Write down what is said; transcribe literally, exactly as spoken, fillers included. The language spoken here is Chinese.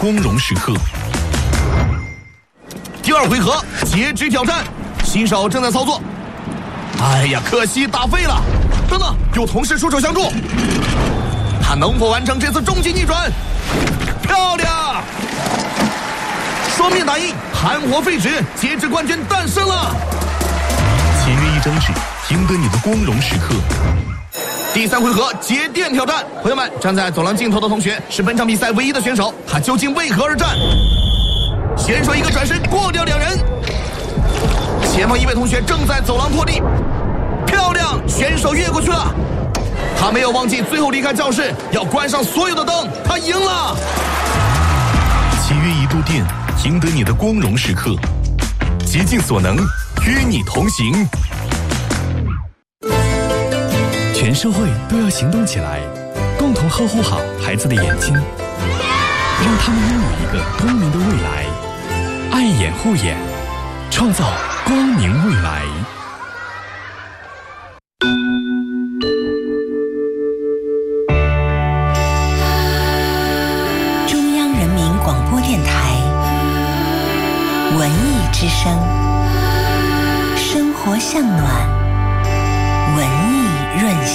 光荣时刻。 第二回合截肢挑战，新手正在操作。哎呀，可惜打废了。等等，有同事出手相助，他能否完成这次终极逆转？漂亮！双面打印，含活废纸，截肢冠军诞生了。 签约一张纸，赢得你的光荣时刻。 第三回合节电挑战，朋友们，站在走廊尽头的同学是本场比赛唯一的选手，他究竟为何而战？选手一个转身过掉两人，前方一位同学正在走廊拖地，漂亮，选手越过去了，他没有忘记最后离开教室要关上所有的灯，他赢了。 契约一度电，赢得你的光荣时刻，竭尽所能与你同行。 全社会都要行动起来，共同呵护好孩子的眼睛，让他们拥有一个光明的未来。爱眼护眼，创造光明未来。 中央人民广播电台文艺之声，生活向暖，文艺润心。